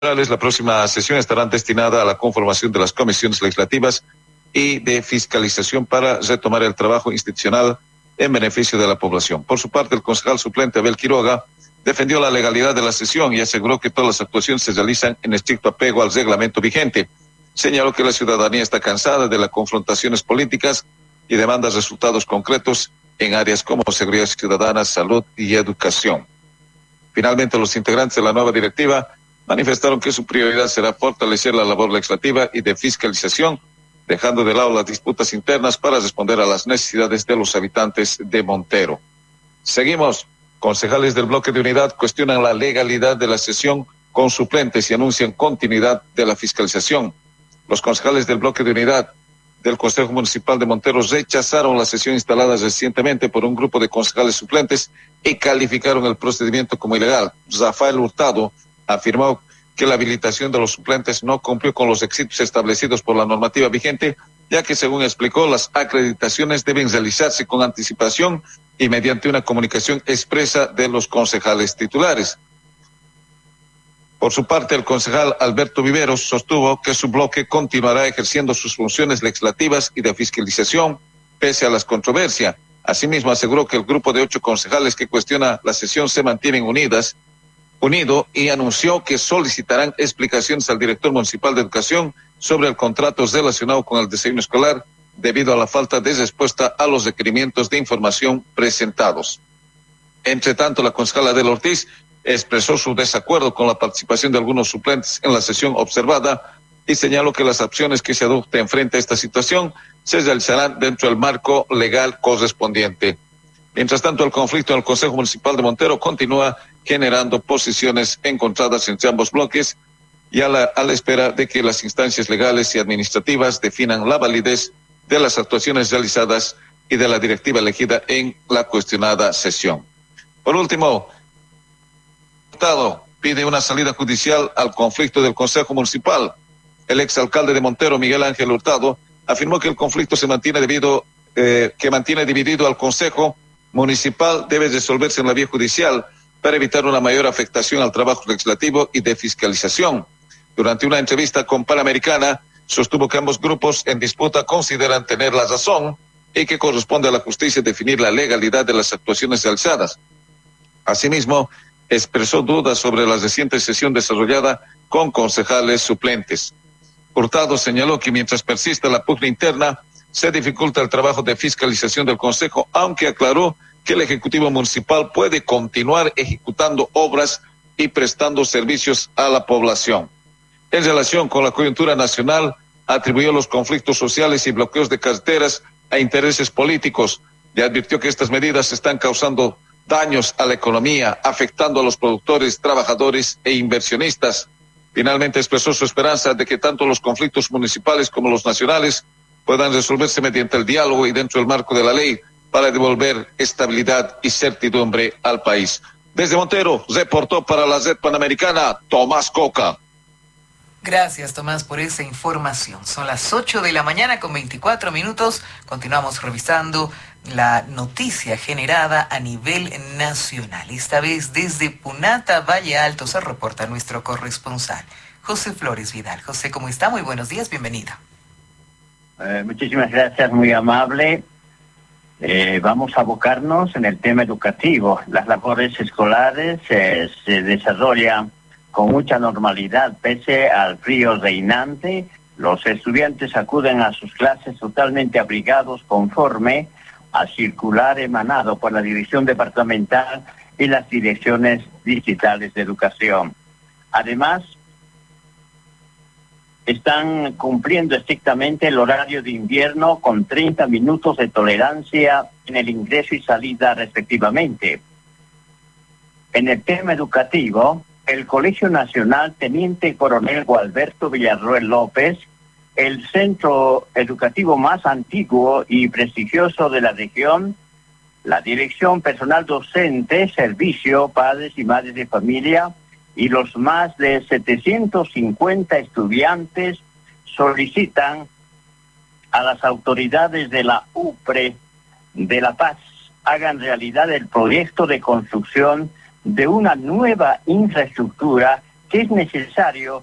La próxima sesión estará destinada a la conformación de las comisiones legislativas y de fiscalización para retomar el trabajo institucional en beneficio de la población. Por su parte, el concejal suplente Abel Quiroga defendió la legalidad de la sesión y aseguró que todas las actuaciones se realizan en estricto apego al reglamento vigente. Señaló que la ciudadanía está cansada de las confrontaciones políticas y demanda resultados concretos en áreas como seguridad ciudadana, salud y educación. Finalmente, los integrantes de la nueva directiva manifestaron que su prioridad será fortalecer la labor legislativa y de fiscalización, dejando de lado las disputas internas para responder a las necesidades de los habitantes de Montero. Seguimos. Concejales del bloque de unidad cuestionan la legalidad de la sesión con suplentes y anuncian continuidad de la fiscalización. Los concejales del bloque de unidad del Consejo Municipal de Montero rechazaron la sesión instalada recientemente por un grupo de concejales suplentes y calificaron el procedimiento como ilegal. Rafael Hurtado afirmó que la habilitación de los suplentes no cumplió con los requisitos establecidos por la normativa vigente, ya que, según explicó, las acreditaciones deben realizarse con anticipación y mediante una comunicación expresa de los concejales titulares. Por su parte, el concejal Alberto Viveros sostuvo que su bloque continuará ejerciendo sus funciones legislativas y de fiscalización pese a las controversias. Asimismo, aseguró que el grupo de 8 concejales que cuestiona la sesión se mantienen unido y anunció que solicitarán explicaciones al director municipal de educación sobre el contrato relacionado con el desayuno escolar debido a la falta de respuesta a los requerimientos de información presentados. Entre tanto, la concejala Adela Ortiz expresó su desacuerdo con la participación de algunos suplentes en la sesión observada y señaló que las acciones que se adopten frente a esta situación se realizarán dentro del marco legal correspondiente. Mientras tanto, el conflicto en el Consejo Municipal de Montero continúa generando posiciones encontradas entre ambos bloques y a la espera de que las instancias legales y administrativas definan la validez de las actuaciones realizadas y de la directiva elegida en la cuestionada sesión. Por último, el Estado pide una salida judicial al conflicto del Consejo Municipal. El exalcalde de Montero, Miguel Ángel Hurtado, afirmó que el conflicto se mantiene mantiene dividido al Consejo Municipal debe resolverse en la vía judicial para evitar una mayor afectación al trabajo legislativo y de fiscalización. Durante una entrevista con Panamericana, sostuvo que ambos grupos en disputa consideran tener la razón y que corresponde a la justicia definir la legalidad de las actuaciones realizadas. Asimismo, expresó dudas sobre la reciente sesión desarrollada con concejales suplentes. Hurtado señaló que mientras persista la pugna interna, se dificulta el trabajo de fiscalización del Consejo, aunque aclaró que el Ejecutivo Municipal puede continuar ejecutando obras y prestando servicios a la población. En relación con la coyuntura nacional, atribuyó los conflictos sociales y bloqueos de carreteras a intereses políticos y advirtió que estas medidas están causando daños a la economía, afectando a los productores, trabajadores e inversionistas. Finalmente expresó su esperanza de que tanto los conflictos municipales como los nacionales puedan resolverse mediante el diálogo y dentro del marco de la ley para devolver estabilidad y certidumbre al país. Desde Montero, reportó para la Red Panamericana, Tomás Coca. Gracias, Tomás, por esa información. Son las 8 de la mañana con 24 minutos. Continuamos revisando la noticia generada a nivel nacional. Esta vez desde Punata, Valle Alto, se reporta nuestro corresponsal, José Flores Vidal. José, ¿cómo está? Muy buenos días, bienvenido. Muchísimas gracias, muy amable. Vamos a abocarnos en el tema educativo. Las labores escolares se desarrollan con mucha normalidad pese al frío reinante. Los estudiantes acuden a sus clases totalmente abrigados conforme al circular emanado por la Dirección Departamental y las Direcciones Distritales de Educación. Además, están cumpliendo estrictamente el horario de invierno con 30 minutos de tolerancia en el ingreso y salida respectivamente. En el tema educativo, el Colegio Nacional Teniente Coronel Gualberto Villarroel López, el centro educativo más antiguo y prestigioso de la región, la Dirección Personal Docente, Servicio, Padres y Madres de Familia, y los más de 750 estudiantes solicitan a las autoridades de la UPRE de La Paz hagan realidad el proyecto de construcción de una nueva infraestructura que es necesario